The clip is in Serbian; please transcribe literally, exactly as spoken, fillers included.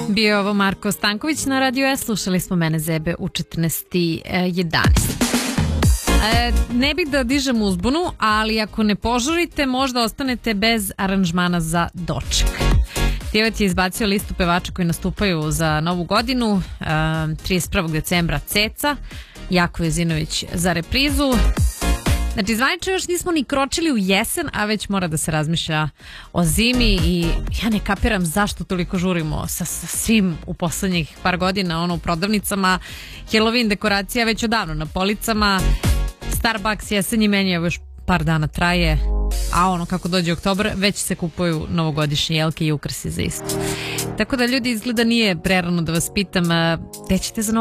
Bio je ovo Marko Stanković na Radio S. Slušali smo Mene zebe u četrnaest i jedanaest. E, ne bih da dižem uzbunu, ali ako ne požurite, možda ostanete bez aranžmana za doček. Tivat je izbacio listu pevača koji nastupaju za novu godinu, e, trideset prvog decembra Ceca, Jako Vezinović za reprizu. Znači, zvanično još nismo ni kročili u jesen, a već mora da se razmišlja o zimi i ja ne kapiram zašto toliko žurimo sa, sa svim u poslednjih par godina, ono u prodavnicama, Halloween dekoracija već odavno na policama, Starbucks jesenji meni evo još par dana traje, a ono kako dođe oktobar već se kupuju novogodišnje jelke i ukrasi za isto. Tako da ljudi, izgleda nije prerano da vas pitam, gde ćete za